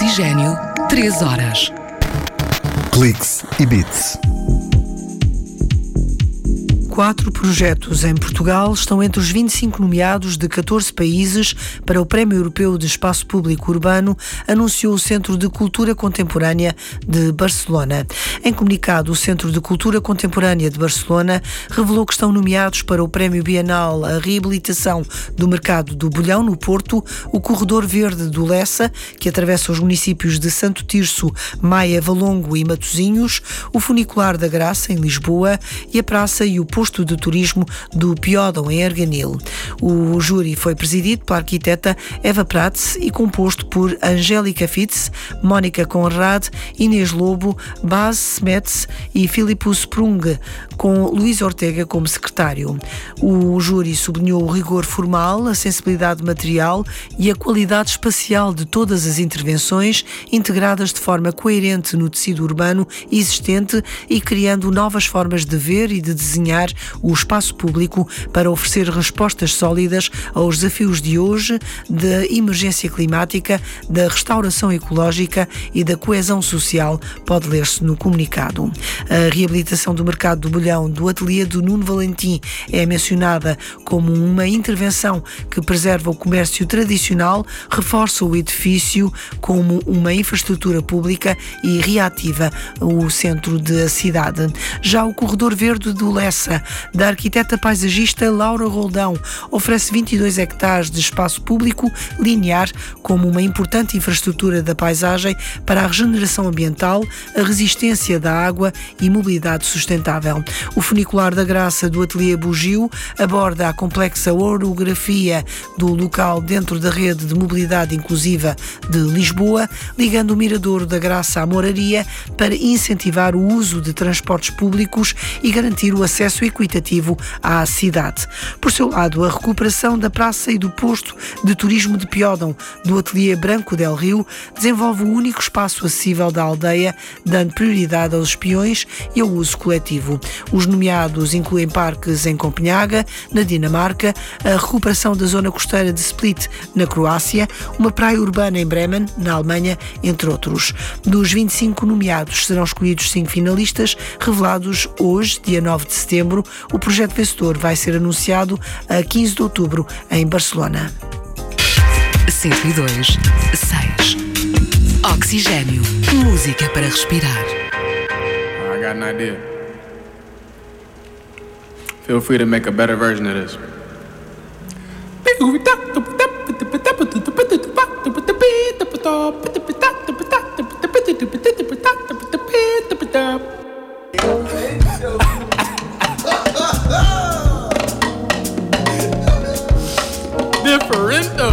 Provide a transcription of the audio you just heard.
Oxigênio, 3 horas. Cliques e Beats. 4 projetos em Portugal estão entre os 25 nomeados de 14 países para o Prémio Europeu de Espaço Público Urbano, anunciou o Centro de Cultura Contemporânea de Barcelona. Em comunicado, o Centro de Cultura Contemporânea de Barcelona revelou que estão nomeados para o Prémio Bienal a reabilitação do Mercado do Bolhão, no Porto, o Corredor Verde do Lessa, que atravessa os municípios de Santo Tirso, Maia, Valongo e Matosinhos, o Funicular da Graça, em Lisboa, e a Praça e o Posto de Turismo do Piódão, em Arganil. O júri foi presidido pela arquiteta Eva Prats e composto por Angélica Fitz, Mónica Conrad, Inês Lobo, Bas Smets e Filippo Sprung, com Luís Ortega como secretário. O júri sublinhou o rigor formal, a sensibilidade material e a qualidade espacial de todas as intervenções, integradas de forma coerente no tecido urbano existente e criando novas formas de ver e de desenhar o espaço público para oferecer respostas sólidas aos desafios de hoje, da emergência climática, da restauração ecológica e da coesão social, pode ler-se no comunicado. A reabilitação do Mercado do Bolhão do ateliê do Nuno Valentim é mencionada como uma intervenção que preserva o comércio tradicional, reforça o edifício como uma infraestrutura pública e reativa o centro da cidade. Já o Corredor Verde do Lessa, da arquiteta paisagista Laura Roldão, oferece 22 hectares de espaço público linear como uma importante infraestrutura da paisagem para a regeneração ambiental, a resistência da água e mobilidade sustentável. O Funicular da Graça, do ateliê Bugio, aborda a complexa orografia do local dentro da rede de mobilidade inclusiva de Lisboa, ligando o Miradouro da Graça à Moraria para incentivar o uso de transportes públicos e garantir o acesso equitativo à cidade. Por seu lado, a recuperação da praça e do posto de turismo de Piódão, do ateliê Branco del Rio, desenvolve o único espaço acessível da aldeia, dando prioridade aos peões e ao uso coletivo. Os nomeados incluem parques em Copenhaga, na Dinamarca, a recuperação da zona costeira de Split, na Croácia, uma praia urbana em Bremen, na Alemanha, entre outros. Dos 25 nomeados, serão escolhidos 5 finalistas, revelados hoje, dia 9 de setembro. O projeto vencedor vai ser anunciado a 15 de outubro, em Barcelona. 102.6 Oxigênio. Música para respirar. I got an idea. Feel free to make a better version of this. Differento.